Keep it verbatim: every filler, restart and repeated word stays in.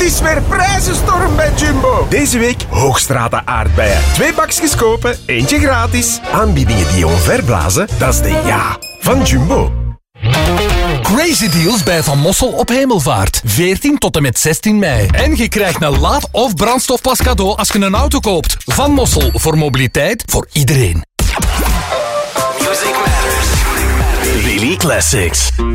is weer prijzenstorm bij Jumbo. Deze week Hoogstrata aardbeien. Twee bakjes kopen, eentje gratis. Aanbiedingen die je omverblazen, dat is de ja van Jumbo. Crazy deals bij Van Mossel op Hemelvaart. veertien tot en met zestien mei. En je krijgt een laad- of brandstofpas cadeau als je een auto koopt. Van Mossel, voor mobiliteit, voor iedereen. Music Matters. Lily Classics.